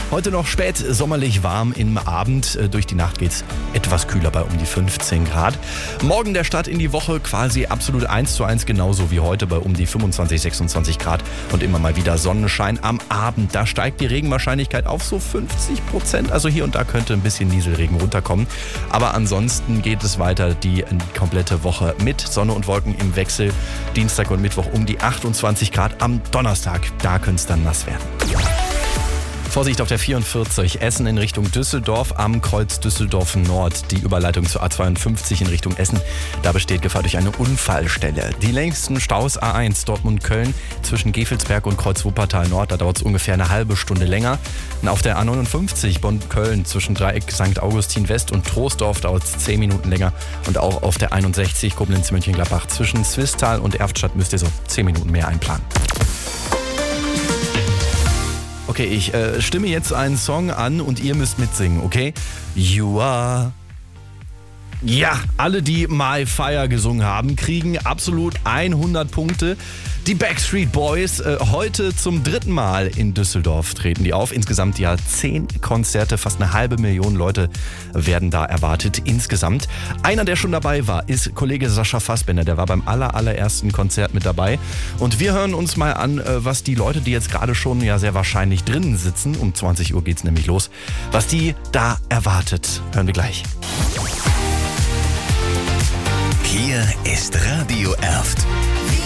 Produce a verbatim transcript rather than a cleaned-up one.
Heute noch spät sommerlich warm im Abend. Durch die Nacht geht's etwas kühler bei um die fünfzehn Grad. Morgen der Start in die Woche quasi absolut eins zu eins genauso wie heute bei um die fünfundzwanzig, sechsundzwanzig Grad und immer mal wieder Sonnenschein. Am Abend, da steigt die Regenwahrscheinlichkeit auf so fünfzig Prozent. Also hier und da könnte ein bisschen Nieselregen runterkommen. Aber ansonsten geht es weiter die komplette Woche mit Sonne und Wolken im Wechsel. Dienstag und Mittwoch um die achtundzwanzig Grad. Am Donnerstag, da könnte es dann nass werden. Vorsicht auf der vierundvierzig, Essen in Richtung Düsseldorf am Kreuz Düsseldorf Nord. Die Überleitung zur A zweiundfünfzig in Richtung Essen, da besteht Gefahr durch eine Unfallstelle. Die längsten Staus A eins Dortmund-Köln zwischen Gevelsberg und Kreuz Wuppertal Nord, da dauert es ungefähr eine halbe Stunde länger. Und auf der A neunundfünfzig Bonn-Köln zwischen Dreieck Sankt Augustin West und Troisdorf dauert es zehn Minuten länger. Und auch auf der einundsechzig Koblenz-Mönchengladbach zwischen Swisttal und Erftstadt müsst ihr so zehn Minuten mehr einplanen. Okay, ich äh, stimme jetzt einen Song an und ihr müsst mitsingen, okay? You are... Ja, alle, die My Fire gesungen haben, kriegen absolut hundert Punkte. Die Backstreet Boys, äh, heute zum dritten Mal in Düsseldorf treten die auf. Insgesamt ja zehn Konzerte, fast eine halbe Million Leute werden da erwartet insgesamt. Einer, der schon dabei war, ist Kollege Sascha Fassbender. Der war beim aller, allerersten Konzert mit dabei. Und wir hören uns mal an, äh, was die Leute, die jetzt gerade schon ja sehr wahrscheinlich drinnen sitzen, um zwanzig Uhr geht's nämlich los, was die da erwartet. Hören wir gleich. Hier ist Radio Erft.